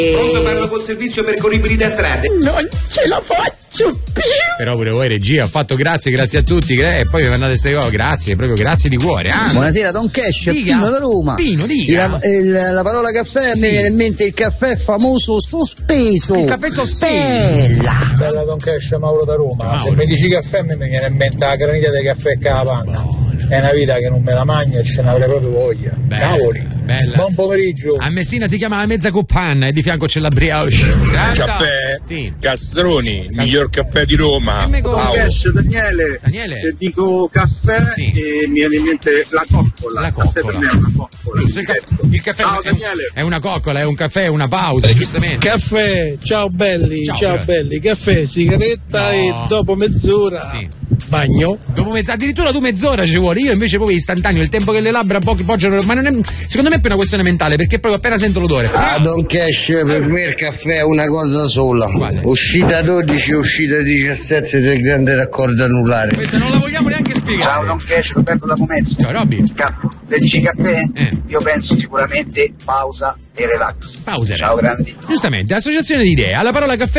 Pronto, parlo col servizio percorribili da strade. Non ce la faccio più. Però pure voi regia, ho fatto grazie a tutti e poi mi mandate queste cose, grazie, proprio grazie di cuore. Buonasera, Don Cash, Diga. Pino da Roma. Pino, dica. La parola caffè, Sì. mi viene in mente il caffè famoso sospeso. Il caffè sospeso. Bella Don Cash, Mauro da Roma. Mauro. Se mi dici caffè mi viene in mente la granita del caffè che la panna. È una vita che non me la mangio e ce ne avrei proprio voglia. Bella, Cavoli. bella. Buon pomeriggio. A Messina si chiama la mezza cuppanna e di fianco c'è la brioche. Caffè Sì. Castroni, il miglior caffè di Roma. Daniele. Se dico caffè Sì. mi viene in mente la coccola. La Il caffè coccola. per me è una coccola. Giusto, il caffè Ciao, è Daniele. è una coccola, è un caffè, è una pausa, giustamente. Caffè, ciao belli, Ciao, ciao, brother. belli. Caffè, sigaretta No. e dopo mezz'ora Sì. bagno. Dopo addirittura tu mezz'ora ci vuole, io invece proprio istantaneo, il tempo che le labbra poggiano, ma non è, secondo me è per una questione mentale, perché proprio appena sento l'odore. Don Cash, per me il caffè è una cosa sola. Quale? Uscita 12, uscita 17 del grande raccordo anulare. Questa non la vogliamo neanche spiegare. Cash, Roberto da Pomezzo. Ciao Robby. Se dici caffè, Eh. io penso sicuramente pausa e relax. Pausa. Ciao grandi. Giustamente, associazione di idee, alla parola caffè